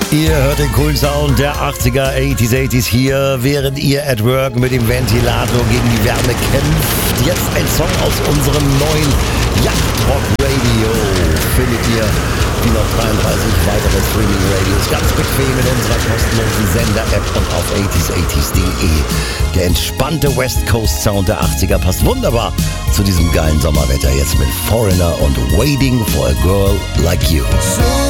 Ihr hört den coolen Sound der 80er, 80s hier, während ihr at work mit dem Ventilator gegen die Wärme kämpft. Jetzt ein Song aus unserem neuen Yachtrock Radio. Findet ihr wie noch 33 weitere Streaming-Radios ganz bequem in unserer kostenlosen Sender-App und auf 80s80s.de. Der entspannte West Coast Sound der 80er passt wunderbar zu diesem geilen Sommerwetter. Jetzt mit Foreigner und Waiting for a Girl Like You.